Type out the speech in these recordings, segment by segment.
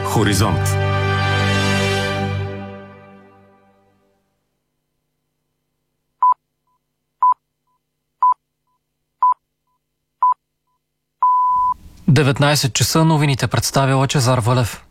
Хоризонт. – 19 часа, новините представя Лъчезар Валев.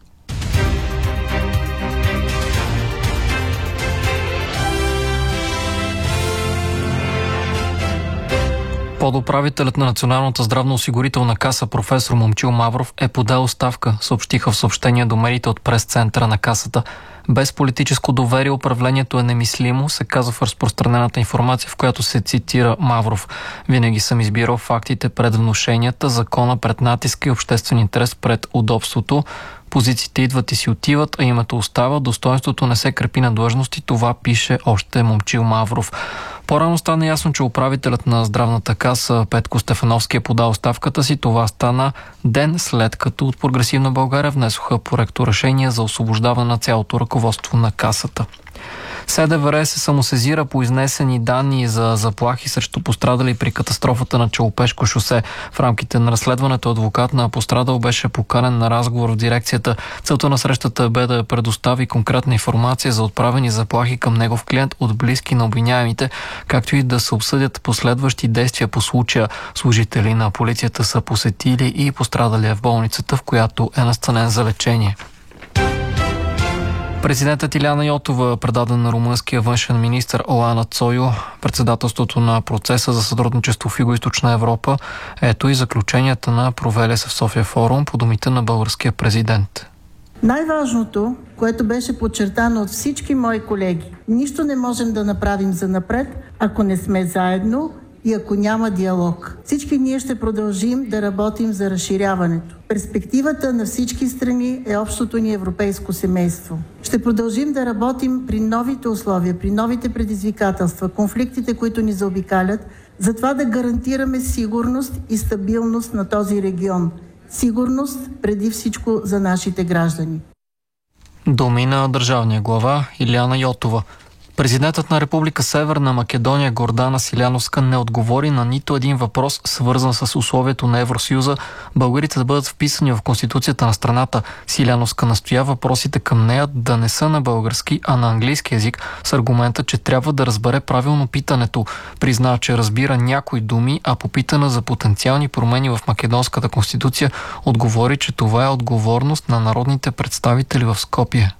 Подуправителят на Националната здравноосигурителна каса професор Момчил Мавров е подал оставка, съобщиха в съобщение до медиите от прес-центъра на касата. Без политическо доверие управлението е немислимо, се казва в разпространената информация, в която се цитира Мавров. Винаги съм избирал фактите пред внушенията, закона пред натиска и обществен интерес пред удобството. Позициите идват и си отиват, а името остава. Достоинството не се крепи на длъжности. Това пише още Момчил Мавров. По-рано стана ясно, че управителят на здравната каса Петко Стефановски е подал оставката си. Това стана ден след като от Прогресивна България внесоха проекторешение за освобождаване на цялото ръководство на касата. СДВР се самосезира по изнесени данни за заплахи срещу пострадали при катастрофата на Челопешко шосе. В рамките на разследването адвокат на пострадал беше поканен на разговор в дирекцията. Целта на срещата бе да предостави конкретна информация за отправени заплахи към негов клиент от близки на обвиняемите, както и да се обсъдят последващи действия по случая. Служители на полицията са посетили и пострадалия в болницата, в която е настанен за лечение. Президентът Илияна Йотова предаде на румънския външен министър Олана Цойо председателството на процеса за сътрудничество в Югоизточна Европа. Ето и заключенията на провелия се в София форум по думите на българския президент. Най-важното, което беше подчертано от всички мои колеги, нищо не можем да направим занапред, ако не сме заедно и ако няма диалог. Всички ние ще продължим да работим за разширяването. Перспективата на всички страни е общото ни европейско семейство. Ще продължим да работим при новите условия, при новите предизвикателства, конфликтите, които ни заобикалят, за това да гарантираме сигурност и стабилност на този регион. Сигурност преди всичко за нашите граждани. Думи на държавния глава Илияна Йотова. Президентът на Република Северна Македония Гордана Силяновска не отговори на нито един въпрос, свързан с условието на Евросъюза българите да бъдат вписани в Конституцията на страната. Силяновска настоя въпросите към нея да не са на български, а на английски език, с аргумента, че трябва да разбере правилно питането. Призна, че разбира някои думи, а попитана за потенциални промени в Македонската конституция, отговори, че това е отговорност на народните представители в Скопие.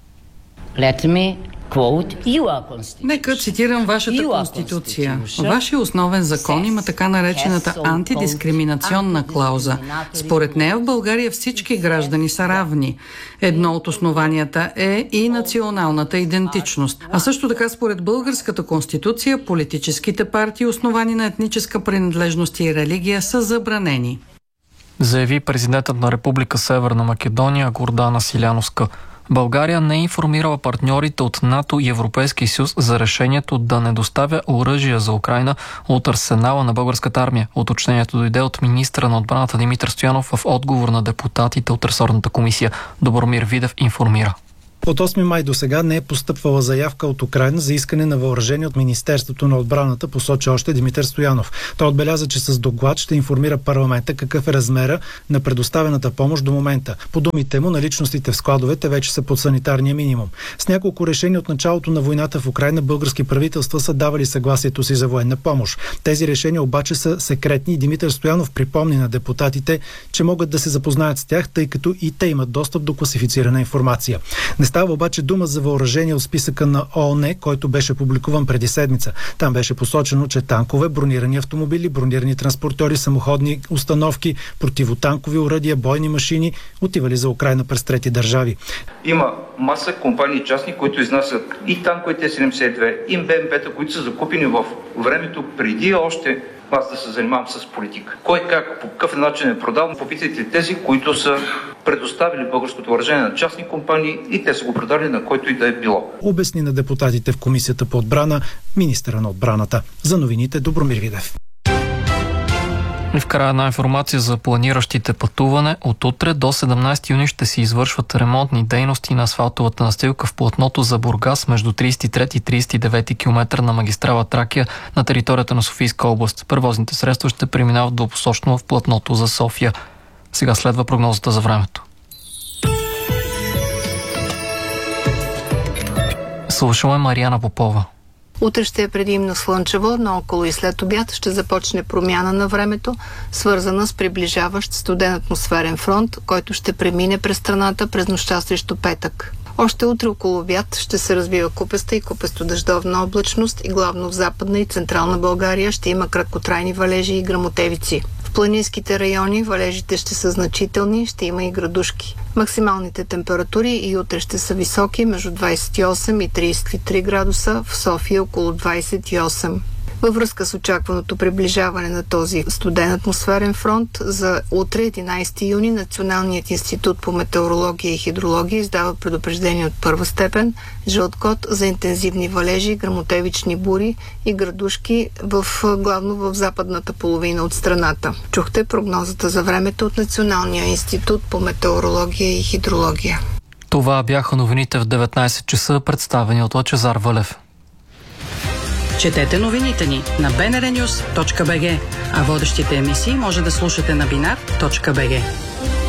Нека цитирам вашата конституция. Вашия основен закон има така наречената антидискриминационна клауза. Според нея в България всички граждани са равни. Едно от основанията е и националната идентичност. А също така според българската конституция политическите партии, основани на етническа принадлежност и религия, са забранени. Заяви президентът на Република Северна Македония Гордана Силяновска. България не е информирала партньорите от НАТО и Европейския съюз за решението да не доставя оръжия за Украйна от арсенала на българската армия. Уточнението дойде от министра на отбраната Димитър Стоянов в отговор на депутатите от ресорната комисия. Добромир Видев информира. От 8 май до сега не е постъпвала заявка от Украйна за искане на въоръжение от Министерството на отбраната, посочи още Димитър Стоянов. Той отбеляза, че с доклад ще информира парламента какъв е размера на предоставената помощ до момента. По думите му, наличностите в складовете вече са под санитарния минимум. С няколко решения от началото на войната в Украйна български правителства са давали съгласието си за военна помощ. Тези решения обаче са секретни и Димитър Стоянов припомни на депутатите, че могат да се запознаят с тях, тъй като и те имат достъп до класифицирана информация. Не става обаче дума за въоръжение от списъка на ООН, който беше публикуван преди седмица. Там беше посочено, че танкове, бронирани автомобили, бронирани транспортьори, самоходни установки, противотанкови оръдия, бойни машини отивали за Украйна през трети държави. Има маса компании частни, които изнасят и танкове Т-72, и БМП-та, които са закупени в времето преди още аз да се занимавам с политика. Кой как, по какъв начин е продал, попитайте тези, които са предоставили българското въоръжение на частни компании и те са го продали на който и да е било. Обясни на депутатите в Комисията по отбрана министъра на отбраната. За новините Добромир Видев. И вкара една информация за планиращите пътуване. От утре до 17 юни ще се извършват ремонтни дейности на асфалтовата настилка в платното за Бургас между 33 и 39 км на магистрала Тракия на територията на Софийска област. Превозните средства ще преминават двупосочно в платното за София. Сега следва прогнозата за времето. Слушаме Мариана Попова. Утре ще е предимно слънчево, но около и след обяд ще започне промяна на времето, свързана с приближаващ студен атмосферен фронт, който ще премине през страната през нощта срещу петък. Още утре около обяд ще се развива купеста и купестодъждовна облачност и главно в Западна и Централна България ще има краткотрайни валежи и гръмотевици. В планинските райони валежите ще са значителни, ще има и градушки. Максималните температури и утре ще са високи, между 28 и 33 градуса, в София около 28. Във връзка с очакваното приближаване на този студен атмосферен фронт, за утре, 11 юни, Националният институт по метеорология и хидрология издава предупреждение от първа степен, жълт код за интензивни валежи, гръмотевични бури и градушки главно в западната половина от страната. Чухте прогнозата за времето от Националния институт по метеорология и хидрология. Това бяха новините в 19 часа, представени от Лъчезар Вълев. Четете новините ни на bnrnews.bg, а водещите емисии може да слушате на binar.bg.